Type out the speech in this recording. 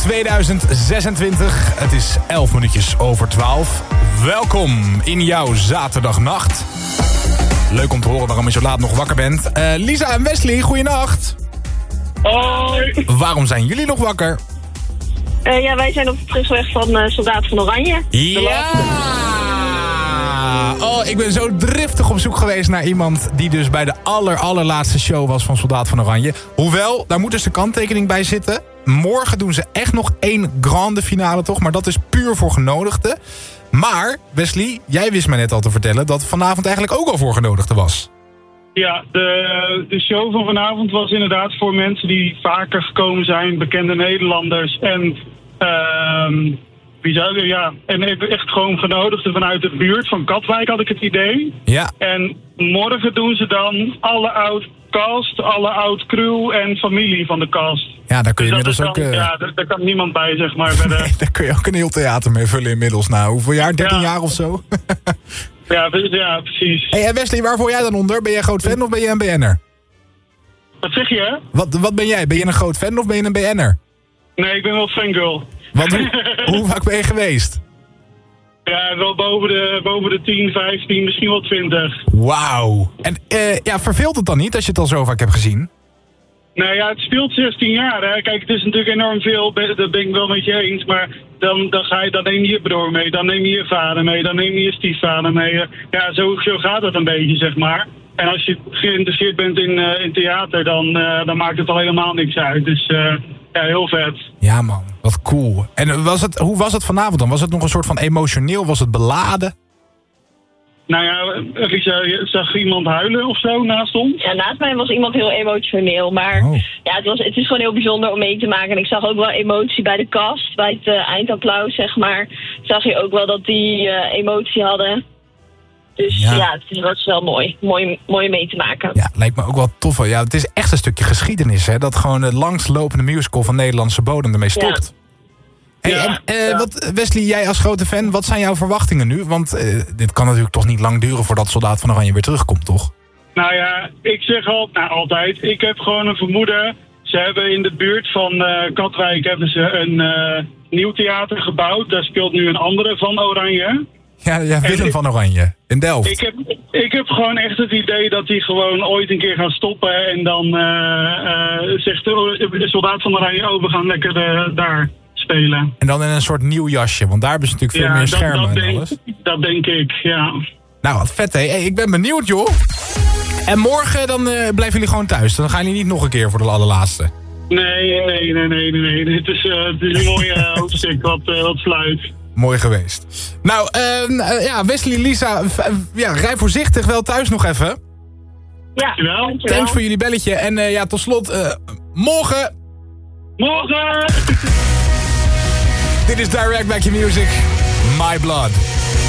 2026. Het is 11 minuutjes over 12. Welkom in jouw zaterdagnacht. Leuk om te horen waarom je zo laat nog wakker bent. Lisa en Wesley, goeienacht. Hoi. Waarom zijn jullie nog wakker? Ja, wij zijn op de terugweg van Soldaat van Oranje. Ja! Oh, ik ben zo driftig op zoek geweest naar iemand die dus bij de allerlaatste show was van Soldaat van Oranje. Hoewel, daar moet dus de kanttekening bij zitten. Morgen doen ze echt nog 1 grande finale toch, maar dat is puur voor genodigden. Maar, Wesley, jij wist mij net al te vertellen dat vanavond eigenlijk ook al voor genodigden was. Ja, de show van vanavond was inderdaad voor mensen die vaker gekomen zijn, bekende Nederlanders en echt gewoon genodigden vanuit de buurt van Katwijk, had ik het idee. Ja. En morgen doen ze dan alle oud-cast, alle oud-crew en familie van de cast. Ja, daar kun je Dus inmiddels ook... daar kan niemand bij, zeg maar. Verder. Nee, daar kun je ook een heel theater mee vullen inmiddels. Nou, hoeveel jaar? 13 jaar of zo? Ja, precies. Hey, Wesley, waar val jij dan onder? Ben jij een groot fan of ben je een BN'er? Wat zeg je? Wat ben jij? Ben je een groot fan of ben je een BN'er? Nee, ik ben wel fangirl. Hoe vaak ben je geweest? Ja, wel boven de 10, 15, misschien wel 20. Wauw. En verveelt het dan niet als je het al zo vaak hebt gezien? Nou ja, het speelt 16 jaar. Hè. Kijk, het is natuurlijk enorm veel, dat ben ik wel met je eens. Maar dan neem je je broer mee, dan neem je je vader mee, dan neem je je stiefvader mee. Ja, zo gaat het een beetje, zeg maar. En als je geïnteresseerd bent in theater, dan maakt het al helemaal niks uit. Dus ja, heel vet. Ja man, wat cool. En hoe was het vanavond dan? Was het nog een soort van emotioneel? Was het beladen? Nou ja, Lisa, zag iemand huilen of zo naast ons? Ja, naast mij was iemand heel emotioneel. Maar ja, het is gewoon heel bijzonder om mee te maken. En ik zag ook wel emotie bij de cast, bij het eindapplaus, zeg maar. Zag je ook wel dat die emotie hadden. Dus ja, het was wel mooi mee te maken. Ja, lijkt me ook wel tof. Ja, het is echt een stukje geschiedenis, hè. Dat gewoon de langslopende musical van Nederlandse bodem ermee stopt. Ja. Hey, wat, Wesley, jij als grote fan, wat zijn jouw verwachtingen nu? Want dit kan natuurlijk toch niet lang duren voordat Soldaat van Oranje weer terugkomt, toch? Nou ja, ik zeg altijd, ik heb gewoon een vermoeden. Ze hebben in de buurt van Katwijk hebben ze een nieuw theater gebouwd. Daar speelt nu een andere van Oranje. Ja, Willem van Oranje, in Delft. Ik heb gewoon echt het idee dat die gewoon ooit een keer gaan stoppen. En dan zegt de Soldaat van Oranje, we gaan lekker daar spelen. En dan in een soort nieuw jasje, want daar hebben ze natuurlijk veel meer schermen en alles. Dat denk ik, ja. Nou, wat vet, hè. Hey, ik ben benieuwd, joh. En morgen dan blijven jullie gewoon thuis. Dan gaan jullie niet nog een keer voor de allerlaatste. Nee. Dit is een mooie hoofdstuk wat sluit. Mooi geweest. Nou, Wesley, Lisa, rij voorzichtig wel thuis nog even. Ja, dankjewel. Thanks voor jullie belletje. En tot slot, morgen! Morgen! Dit is Direct Back Your Music, My Blood.